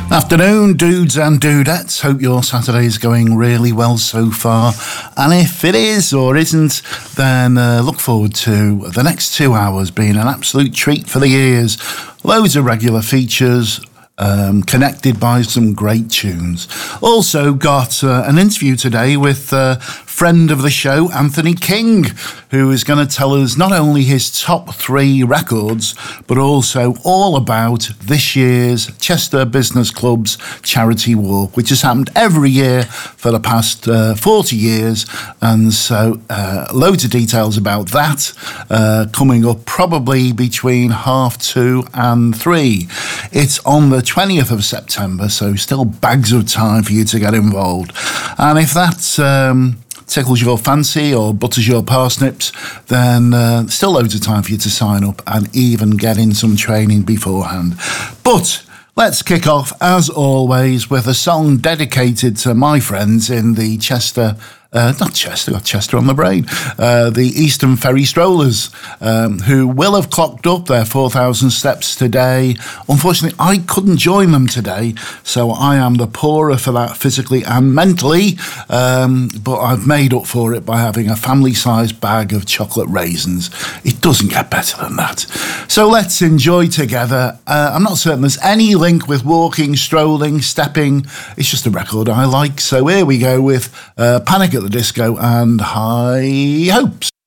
Afternoon, dudes and dudettes. Hope your Saturday's going really well so far. And if it is or isn't, then look forward to the next 2 hours being an absolute treat for the ears. Loads of regular features, connected by some great tunes. Also got an interview today with friend of the show, Anthony King, who is going to tell us not only his top 3 records, but also all about this year's Chester Business Club's charity walk, which has happened every year for the past 40 years. And so loads of details about that coming up probably between 2:30 and 3. It's on the 20th of September, so still bags of time for you to get involved. And if that's tickles your fancy or butters your parsnips, then still loads of time for you to sign up and even get in some training beforehand. But let's kick off, as always, with a song dedicated to my friends in the Chester, got Chester on the brain, the Eastern Ferry Strollers, who will have clocked up their 4,000 steps today. Unfortunately, I couldn't join them today, so I am the poorer for that physically and mentally, but I've made up for it by having a family-sized bag of chocolate raisins. It doesn't get better than that. So let's enjoy together. I'm not certain there's any link with walking, strolling, stepping. It's just a record I like. So here we go with Panic at the Disco and High Hopes.